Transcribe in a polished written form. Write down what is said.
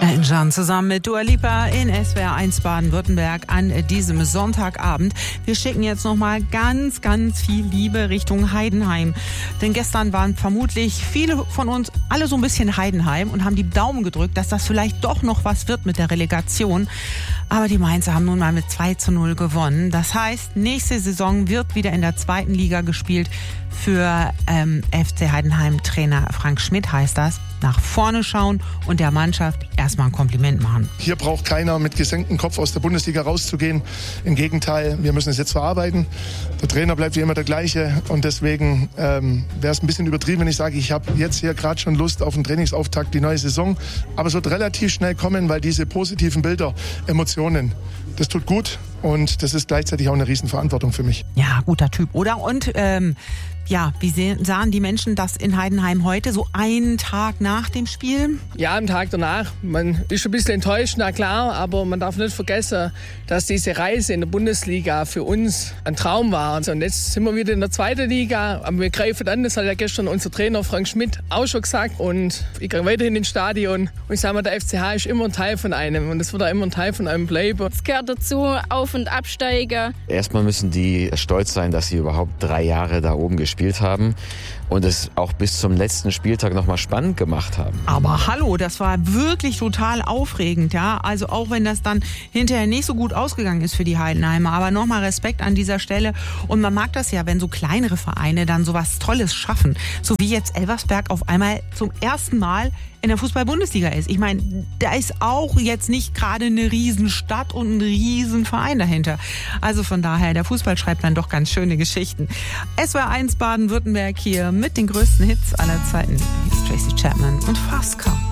Elton zusammen mit Dua Lipa in SWR 1 Baden-Württemberg an diesem Sonntagabend. Wir schicken jetzt nochmal ganz, ganz viel Liebe Richtung Heidenheim. Denn gestern waren vermutlich viele von uns alle so ein bisschen Heidenheim und haben die Daumen gedrückt, dass das vielleicht doch noch was wird mit der Relegation. Aber die Mainzer haben nun mal mit 2:0 gewonnen. Das heißt, nächste Saison wird wieder in der 2. Liga gespielt. Für FC Heidenheim Trainer Frank Schmidt heißt das, nach vorne schauen und der Mannschaft erstmal ein Kompliment machen. Hier braucht keiner mit gesenktem Kopf aus der Bundesliga rauszugehen. Im Gegenteil, wir müssen es jetzt verarbeiten. Der Trainer bleibt wie immer der gleiche und deswegen wäre es ein bisschen übertrieben, wenn ich sage, ich habe jetzt hier gerade schon Lust auf einen Trainingsauftakt, die neue Saison. Aber es wird relativ schnell kommen, weil diese positiven Bilder, Emotionen, das tut gut und das ist gleichzeitig auch eine Riesenverantwortung für mich. Ja, guter Typ, oder? Und wie sahen die Menschen das in Heidenheim heute, so einen Tag nach dem Spiel? Ja, am Tag danach. Man ist ein bisschen enttäuscht, na klar, aber man darf nicht vergessen, dass diese Reise in der Bundesliga für uns ein Traum war. Und jetzt sind wir wieder in der 2. Liga, aber wir greifen an, das hat ja gestern unser Trainer Frank Schmidt auch schon gesagt. Und ich gehe weiterhin ins Stadion und ich sage mal, der FCH ist immer ein Teil von einem und es wird auch immer ein Teil von einem bleiben. Es gehört dazu, Auf- und Absteiger. Erstmal müssen die stolz sein, dass sie überhaupt 3 Jahre da oben gespielt haben und es auch bis zum letzten Spieltag noch mal spannend gemacht haben. Aber hallo, das war wirklich total aufregend, ja. Also auch wenn das dann hinterher nicht so gut ausgegangen ist für die Heidenheimer, aber nochmal Respekt an dieser Stelle. Und man mag das ja, wenn so kleinere Vereine dann sowas Tolles schaffen, so wie jetzt Elversberg auf einmal zum ersten Mal in der Fußball-Bundesliga ist. Ich meine, da ist auch jetzt nicht gerade eine Riesenstadt und ein Riesenverein dahinter. Also von daher, der Fußball schreibt dann doch ganz schöne Geschichten. SWR 1 Baden-Württemberg hier mit den größten Hits aller Zeiten. Hier ist Tracy Chapman und Fast Car.